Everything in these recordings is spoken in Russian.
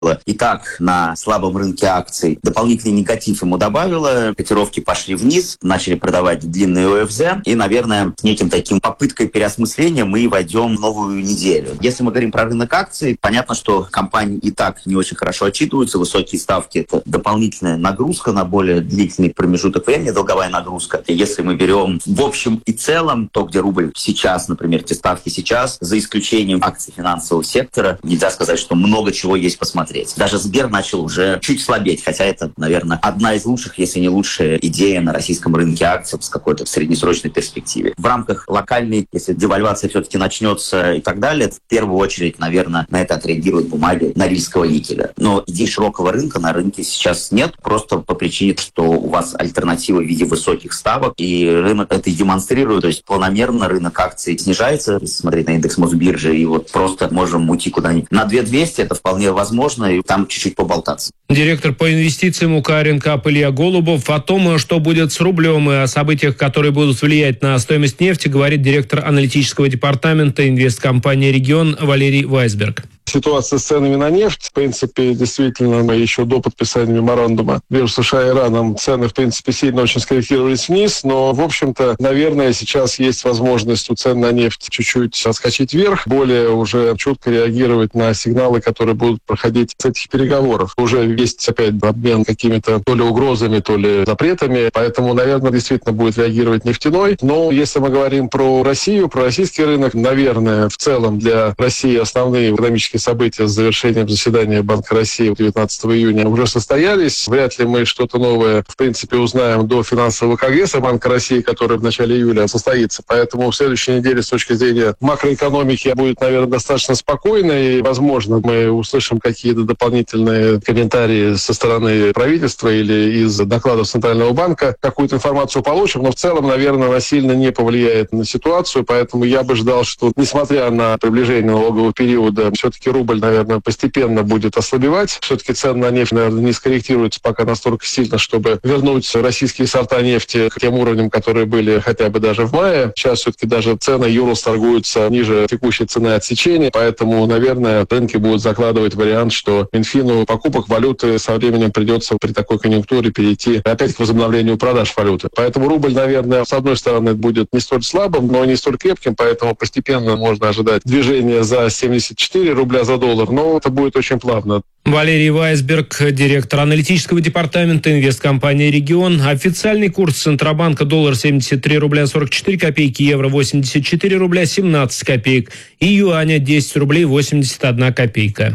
и так на слабом рынке акций. Дополнительный негатив ему добавило, котировки пошли вниз, начали продавать длинные ОФЗ, и, наверное, с неким таким попыткой переосмысления мы войдем в новую неделю. Если мы говорим про рынок акций, понятно, что компании и так не очень хорошо отчитываются, высокие ставки – это дополнительная нагрузка на более длительный промежуток времени, долговая нагрузка. И если мы берем в общем и целом то, где рубль сейчас, например, те ставки сейчас, за исключением акций финансового сектора, нельзя сказать, что много чего есть посмотреть. Даже Сбер начал уже чуть слабеть, хотя это, наверное, одна из лучших, если не лучшая идея на российском рынке акций с какой-то среднесрочной перспективе. В рамках локальной, если девальвация все-таки начнется и так далее, в первую очередь, наверное, на это отреагируют бумаги Норильского никеля. Но идей широкого рынка на рынке сейчас нет, просто по причине, что у вас альтернатива в виде высоких ставок, и рынок это и демонстрирует, то есть планомерно рынок акций снижается, если смотреть на индекс Мосбиржи, и вот просто можем уйти куда-нибудь на 2200, это вполне возможно, и там чуть-чуть поболтаться. Директор по инвестициям УК «Ренкап» Илья Голубов. О том, что будет с рублем и о событиях, которые будут влиять на стоимость нефти, говорит директор аналитического департамента инвесткомпании «Регион» Валерий Вайсберг. Ситуация с ценами на нефть, в принципе, действительно, мы еще до подписания меморандума между США и Ираном цены, в принципе, сильно очень скорректировались вниз, но, в общем-то, наверное, сейчас есть возможность у цен на нефть чуть-чуть отскочить вверх, более уже чутко реагировать на сигналы, которые будут проходить с этих переговоров. Уже есть опять обмен какими-то то ли угрозами, то ли запретами, поэтому, наверное, действительно будет реагировать нефтяной. Но если мы говорим про Россию, про российский рынок, наверное, в целом для России основные экономические события с завершением заседания Банка России 19 июня уже состоялись. Вряд ли мы что-то новое, в принципе, узнаем до финансового конгресса Банка России, который в начале июля состоится. Поэтому в следующей неделе с точки зрения макроэкономики будет, наверное, достаточно спокойно. И, возможно, мы услышим какие-то дополнительные комментарии со стороны правительства или из докладов Центрального банка. Какую-то информацию получим, но в целом, наверное, она сильно не повлияет на ситуацию. Поэтому я бы ждал, что, несмотря на приближение налогового периода, все-таки рубль, наверное, постепенно будет ослабевать. Все-таки цены на нефть, наверное, не скорректируются пока настолько сильно, чтобы вернуть российские сорта нефти к тем уровням, которые были хотя бы даже в мае. Сейчас все-таки даже цены Юралс торгуются ниже текущей цены отсечения, поэтому, наверное, рынки будут закладывать вариант, что Минфину покупок валюты со временем придется при такой конъюнктуре перейти опять к возобновлению продаж валюты. Поэтому рубль, наверное, с одной стороны, будет не столь слабым, но не столь крепким, поэтому постепенно можно ожидать движения за 74 рубля за доллар, но это будет очень плавно. Валерий Вайсберг, директор аналитического департамента инвесткомпании «Регион». Официальный курс Центробанка: доллар 73 рубля 44 копейки, евро 84 рубля 17 копеек и юаня 10 рублей 81 копейка.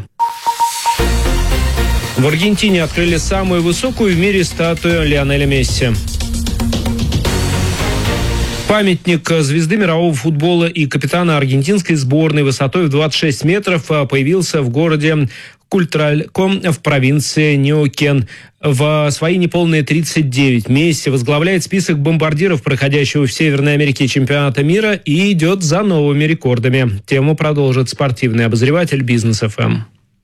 В Аргентине открыли самую высокую в мире статую Лионеля Месси. Памятник звезды мирового футбола и капитана аргентинской сборной высотой в 26 метров появился в городе Культралько в провинции Неукен. В свои неполные 39 Месси возглавляет список бомбардиров, проходящего в Северной Америке чемпионата мира, и идет за новыми рекордами. Тему продолжит спортивный обозреватель Бизнес ФМ.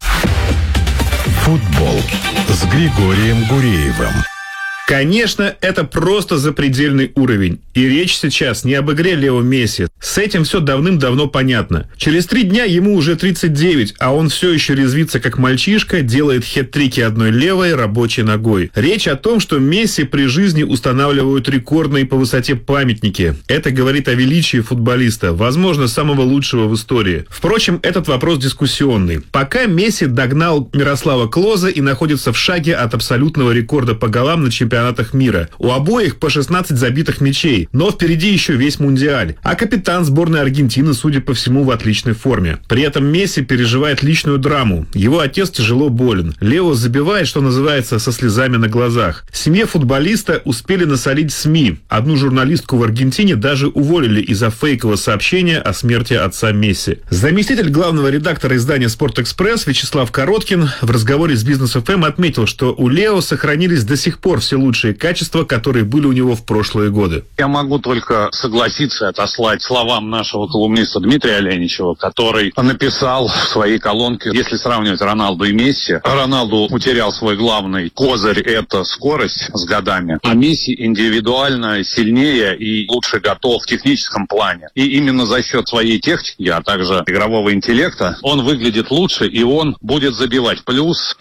Футбол с Григорием Гуреевым. Конечно, это просто запредельный уровень. И речь сейчас не об игре Лео Месси. С этим все давным-давно понятно. Через 3 дня ему уже 39, а он все еще резвится как мальчишка, делает хет-трики одной левой рабочей ногой. Речь о том, что Месси при жизни устанавливают рекордные по высоте памятники. Это говорит о величии футболиста, возможно, самого лучшего в истории. Впрочем, этот вопрос дискуссионный. Пока Месси догнал Мирослава Клоза и находится в шаге от абсолютного рекорда по голам на чемпионатах мира. У обоих по 16 забитых мячей, но впереди еще весь Мундиаль. А капитан сборной Аргентины, судя по всему, в отличной форме. При этом Месси переживает личную драму. Его отец тяжело болен. Лео забивает, что называется, со слезами на глазах. Семье футболиста успели насолить СМИ. Одну журналистку в Аргентине даже уволили из-за фейкового сообщения о смерти отца Месси. Заместитель главного редактора издания «Спортэкспресс» Вячеслав Короткин в разговоре с Бизнес ФМ отметил, что у Лео сохранились до сих пор все лучшие лучшие качества, которые были у него в прошлые годы. Я могу только согласиться и отослать словам нашего колумниста Дмитрия Оленичева, который написал в своей колонке, если сравнивать Роналду и Месси, Роналду утерял свой главный козырь – это скорость с годами, а Месси индивидуально сильнее и лучше готов в техническом плане. И именно за счет своей техники, а также игрового интеллекта, он выглядит лучше и он будет забивать. Плюс